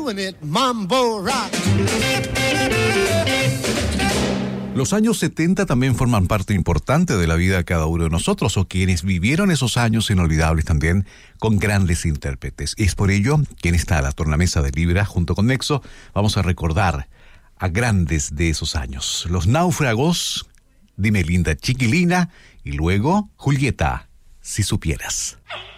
doing it mambo rock. Los años 70 también forman parte importante de la vida de cada uno de nosotros, o quienes vivieron esos años inolvidables también con grandes intérpretes. Y es por ello que en esta tornamesa de Libra, junto con Nexo, vamos a recordar a grandes de esos años. Los Náufragos, Dime Linda Chiquilina, y luego Julieta, Si Supieras.